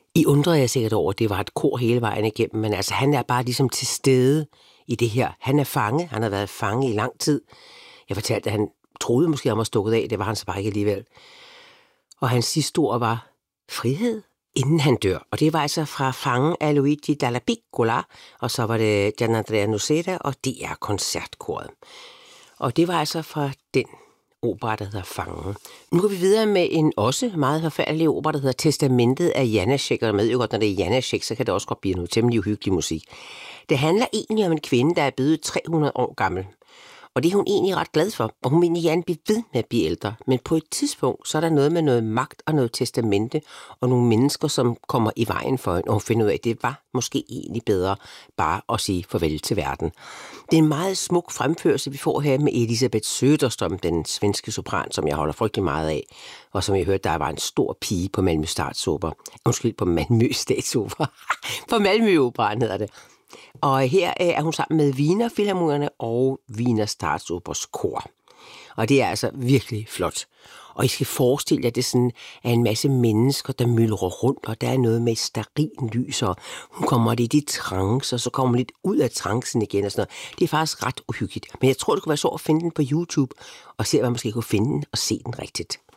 I undrede jeg sikkert over, at det var et kor hele vejen igennem, men altså han er bare ligesom til stede i det her. Han er fange, han har været fange i lang tid. Jeg fortalte, at han troede måske, han var stukket af, det var han så bare ikke alligevel. Og hans sidste ord var frihed, inden han dør. Og det var altså fra fangen af Luigi Dalla Piccola, og så var det Gianandrea Noseda, og det er koncertkoret. Og det var altså fra den opera, der hedder Fangen. Nu går vi videre med en også meget forfærdelig opera, der hedder Testamentet af Janáček, og med jo godt, når det er Janáček, så kan det også godt blive noget temmelig uhyggelig musik. Det handler egentlig om en kvinde, der er blevet 300 år gammel. Og det er hun egentlig ret glad for, og hun vil egentlig gerne blive ved med at blive ældre. Men på et tidspunkt, så er der noget med noget magt og noget testamente, og nogle mennesker, som kommer i vejen for hende, og hun finder ud af, at det var måske egentlig bedre bare at sige farvel til verden. Det er en meget smuk fremførelse, vi får her med Elisabeth Söderström, den svenske sopran, som jeg holder frygtelig meget af, og som jeg hørte, der var en stor pige på Malmö Statsoper. Undskyld, på Malmö Statsoper. På Malmö Operan hedder det. Og her er hun sammen med Wiener Filharmonikerne og Wiener Staatsoperas kor. Og det er altså virkelig flot. Og I skal forestille jer, at det sådan er en masse mennesker, der myldrer rundt, og der er noget med stearinlys, og hun kommer lidt i trance, og så kommer hun lidt ud af trancen igen og sådan noget. Det er faktisk ret uhyggeligt. Men jeg tror, det kunne være så at finde den på YouTube, og se, om man måske kunne finde den og se den rigtigt.